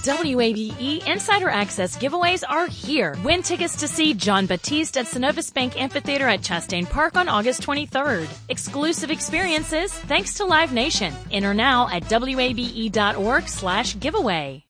WABE Insider Access giveaways are here. Win tickets to see John Batiste at Synovus Bank Amphitheater at Chastain Park on August 23rd. Exclusive experiences thanks to Live Nation. Enter now at WABE.org/giveaway.